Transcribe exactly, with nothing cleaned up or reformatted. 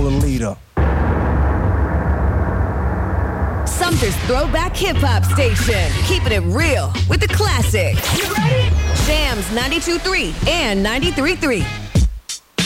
fallen leader. Sumter's throwback hip-hop station. Keeping it real with the classics. You ready? Jams ninety-two point three and ninety-three point three.